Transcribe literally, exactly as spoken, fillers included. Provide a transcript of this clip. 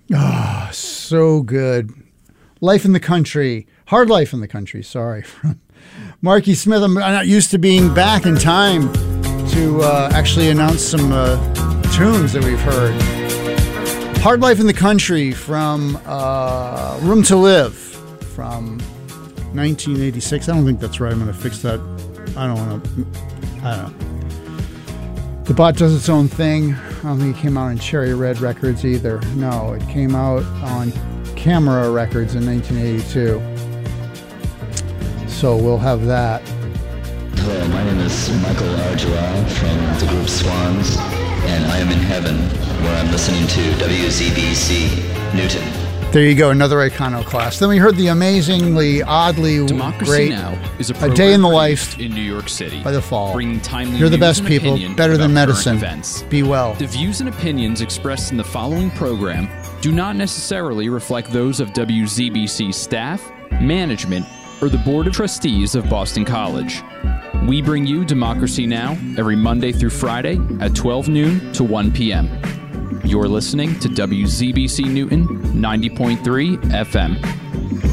Ah, oh, so good. Life in the Country. Hard Life in the Country, sorry. From Marky Smith. I'm not used to being back in time to uh, actually announce some uh, tunes that we've heard. Hard Life in the Country from uh, Room to Live from nineteen eighty-six. I don't think that's right. I'm going to fix that. I don't want to. I don't know. The Bot Does Its Own Thing. I don't think it came out on Cherry Red Records either. No, it came out on Camera Records in nineteen eighty-two. So we'll have that. Hello, my name is Michael Arjula from the group Swans, and I am in heaven where I'm listening to W Z B C Newton. There you go, another iconoclast. Then we heard the amazingly, oddly Democracy great Now! Is a, a Day in the produced Life in New York City by The Fall. Bringing timely You're the news best and people, opinion better than about current medicine. events. Be well. The views and opinions expressed in the following program do not necessarily reflect those of W Z B C staff, management, or the Board of Trustees of Boston College. We bring you Democracy Now! Every Monday through Friday at twelve noon to one p.m. You're listening to W Z B C Newton ninety point three F M.